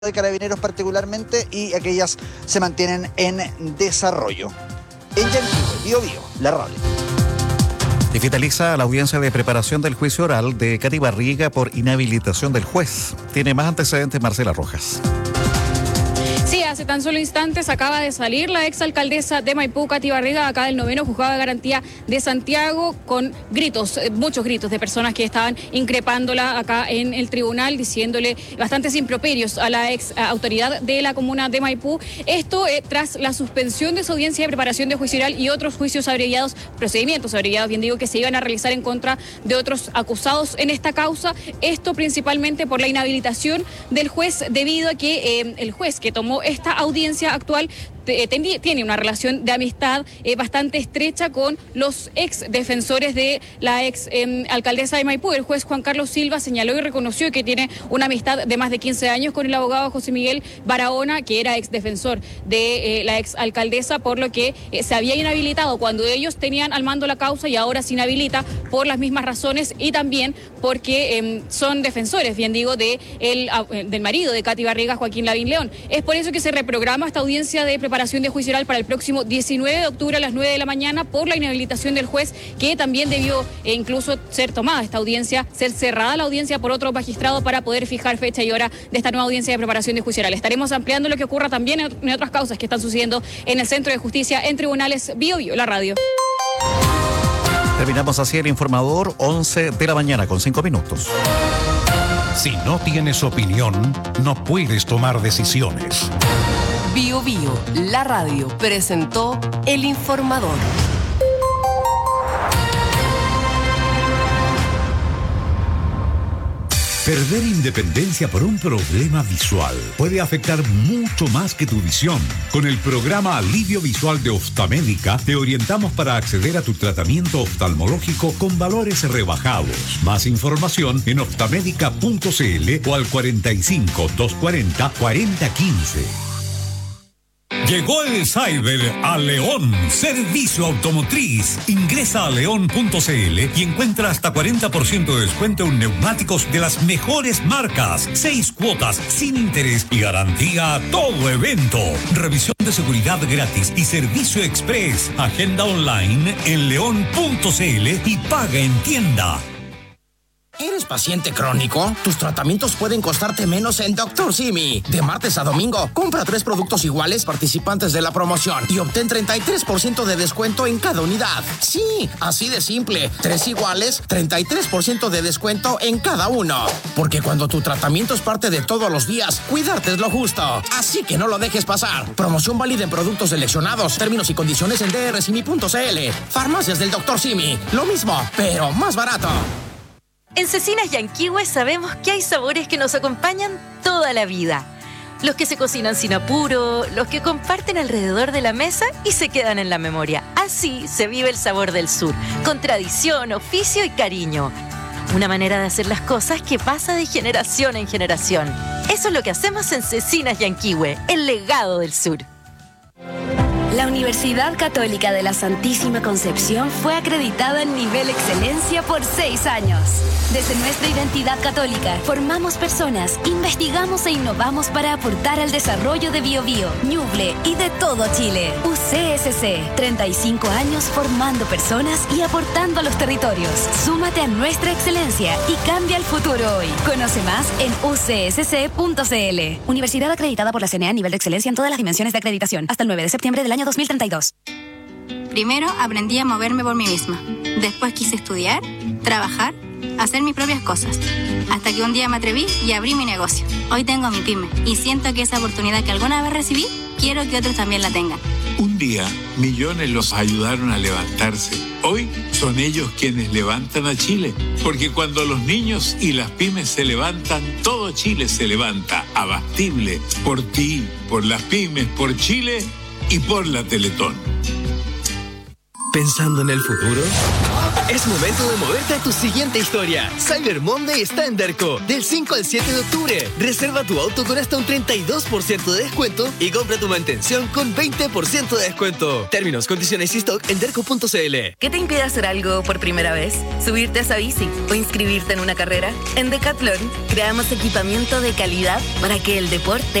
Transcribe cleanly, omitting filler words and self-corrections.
de Carabineros particularmente, y aquellas se mantienen en desarrollo. En Yanquihue, Bío Bío, la radio. Digitaliza la audiencia de preparación del juicio oral de Katy Barriga por inhabilitación del juez. Tiene más antecedentes Marcela Rojas. Sí, hace tan solo instantes acaba de salir la exalcaldesa de Maipú, Katy Barriga, acá del 9º Juzgado de Garantía de Santiago, con gritos, muchos gritos de personas que estaban increpándola acá en el tribunal, diciéndole bastantes improperios a la ex autoridad de la comuna de Maipú. Esto tras la suspensión de su audiencia de preparación de juicio oral y otros juicios abreviados, procedimientos abreviados, bien digo, que se iban a realizar en contra de otros acusados en esta causa. Esto principalmente por la inhabilitación del juez, debido a que el juez que tomó esta audiencia actual tiene una relación de amistad bastante estrecha con los ex defensores de la ex alcaldesa de Maipú. El juez Juan Carlos Silva señaló y reconoció que tiene una amistad de más de 15 años con el abogado José Miguel Barahona, que era ex defensor de la ex alcaldesa, por lo que se había inhabilitado cuando ellos tenían al mando la causa y ahora se inhabilita por las mismas razones, y también porque son defensores, bien digo, del marido de Katy Barriga, Joaquín Lavín León. Es por eso que se reprograma esta audiencia de preparación de juicio oral para el próximo 19 de octubre a las 9 de la mañana por la inhabilitación del juez, que también debió incluso ser tomada esta audiencia, ser cerrada la audiencia por otro magistrado para poder fijar fecha y hora de esta nueva audiencia de preparación de juicio oral. Estaremos ampliando lo que ocurra también en otras causas que están sucediendo en el Centro de Justicia en Tribunales Bío Bío, la radio. Terminamos así el informador, 11 de la mañana con 5 minutos. Si no tienes opinión, no puedes tomar decisiones. Bío Bío, la radio, presentó El Informador. Perder independencia por un problema visual puede afectar mucho más que tu visión. Con el programa Alivio Visual de Oftamédica te orientamos para acceder a tu tratamiento oftalmológico con valores rebajados. Más información en oftamédica.cl o al 45 240 4015. Llegó el Cyber a León, servicio automotriz. Ingresa a león.cl y encuentra hasta 40% de descuento en neumáticos de las mejores marcas. 6 cuotas sin interés y garantía a todo evento. Revisión de seguridad gratis y servicio express. Agenda online en león.cl y paga en tienda. ¿Eres paciente crónico? Tus tratamientos pueden costarte menos en Dr. Simi. De martes a domingo, compra 3 productos iguales participantes de la promoción y obtén 33% de descuento en cada unidad. Sí, así de simple. 3 iguales, 33% de descuento en cada uno. Porque cuando tu tratamiento es parte de todos los días, cuidarte es lo justo. Así que no lo dejes pasar. Promoción válida en productos seleccionados. Términos y condiciones en drsimi.cl. Farmacias del Dr. Simi. Lo mismo, pero más barato. En Cecinas Yanquihue sabemos que hay sabores que nos acompañan toda la vida. Los que se cocinan sin apuro, los que comparten alrededor de la mesa y se quedan en la memoria. Así se vive el sabor del sur, con tradición, oficio y cariño. Una manera de hacer las cosas que pasa de generación en generación. Eso es lo que hacemos en Cecinas Yanquihue, el legado del sur. La Universidad Católica de la Santísima Concepción fue acreditada en nivel excelencia por 6 años. Desde nuestra identidad católica, formamos personas, investigamos e innovamos para aportar al desarrollo de Bío Bío, Ñuble y de todo Chile. UCSC, 35 años formando personas y aportando a los territorios. Súmate a nuestra excelencia y cambia el futuro hoy. Conoce más en ucsc.cl. Universidad acreditada por la CNA a nivel de excelencia en todas las dimensiones de acreditación. Hasta el 9 de septiembre del año 2032. Primero aprendí a moverme por mí misma. Después quise estudiar, trabajar, hacer mis propias cosas. Hasta que un día me atreví y abrí mi negocio. Hoy tengo mi pyme y siento que esa oportunidad que alguna vez recibí, quiero que otros también la tengan. Un día, millones los ayudaron a levantarse. Hoy son ellos quienes levantan a Chile. Porque cuando los niños y las pymes se levantan, todo Chile se levanta. Abastible. Por ti, por las pymes, por Chile y por la Teletón. ¿Pensando en el futuro? Es momento de moverte a tu siguiente historia. Cyber Monday está en Derco, del 5 al 7 de octubre. Reserva tu auto con hasta un 32% de descuento y compra tu mantención con 20% de descuento. Términos, condiciones y stock en derco.cl. ¿Qué te impide hacer algo por primera vez? ¿Subirte a esa bici o inscribirte en una carrera? En Decathlon creamos equipamiento de calidad para que el deporte